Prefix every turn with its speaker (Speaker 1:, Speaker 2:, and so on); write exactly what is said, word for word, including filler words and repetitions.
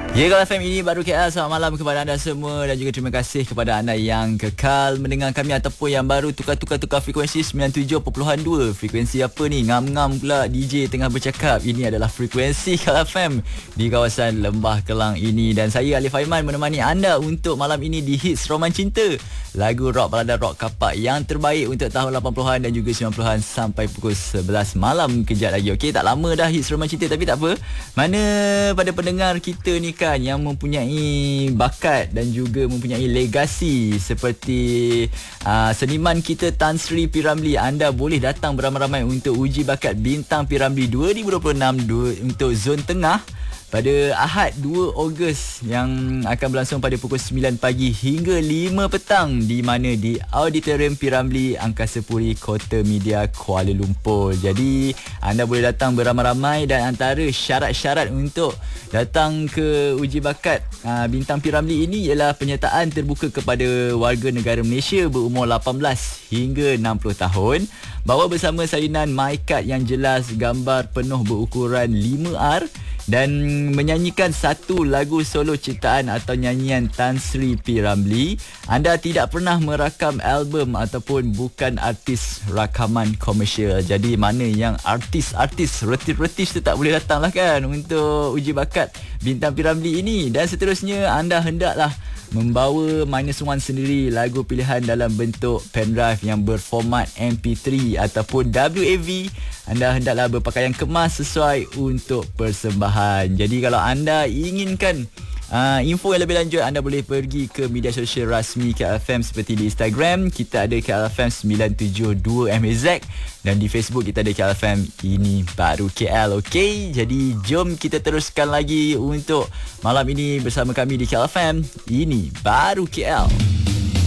Speaker 1: Ya, K L F M ini baru K L. Selamat malam kepada anda semua dan juga terima kasih kepada anda yang kekal mendengar kami ataupun yang baru tukar-tukar-tukar frekuensi sembilan puluh tujuh perpuluhan dua. Frekuensi apa ni? Ngam-ngam pula D J tengah bercakap. Ini adalah frekuensi K L F M di kawasan Lembah Kelang ini dan saya Alif Aiman menemani anda untuk malam ini di Hits Roman Cinta. Lagu rock balada rock kapak yang terbaik untuk tahun lapan puluhan dan juga sembilan puluhan sampai pukul sebelas malam kejap lagi. Okey, tak lama dah Hits Roman Cinta tapi tak apa. Mana pada pendengar kita ni kan yang mempunyai bakat dan juga mempunyai legasi seperti uh, seniman kita Tan Sri P. Ramlee, anda boleh datang beramai-ramai untuk uji bakat Bintang P. Ramlee dua ribu dua puluh enam untuk Zon Tengah pada Ahad dua Ogos yang akan berlangsung pada pukul sembilan pagi hingga lima petang di mana di Auditorium P. Ramlee Angkasa Puri Kota Media Kuala Lumpur. Jadi anda boleh datang beramai-ramai dan antara syarat-syarat untuk datang ke uji bakat uh, Bintang P. Ramlee ini ialah penyertaan terbuka kepada warga negara Malaysia berumur lapan belas hingga enam puluh tahun, bawa bersama salinan my card yang jelas, gambar penuh berukuran lima R dan menyanyikan satu lagu solo ciptaan atau nyanyian Tan Sri P. Ramlee. Anda tidak pernah merakam album ataupun bukan artis rakaman komersial. Jadi mana yang artis-artis retis-retis tu tak boleh datang lah kan untuk uji bakat Bintang P. Ramlee ini. Dan seterusnya anda hendaklah membawa minus one sendiri lagu pilihan dalam bentuk pendrive yang berformat M P tiga ataupun W A V. Anda hendaklah berpakaian kemas sesuai untuk persembahan. Jadi kalau anda inginkan uh, info yang lebih lanjut, anda boleh pergi ke media sosial rasmi K L F M seperti di Instagram kita ada K L F M sembilan tujuh dua M A Z dan di Facebook kita ada K L F M ini baru K L. Okey, jadi jom kita teruskan lagi untuk malam ini bersama kami di K L F M ini baru K L.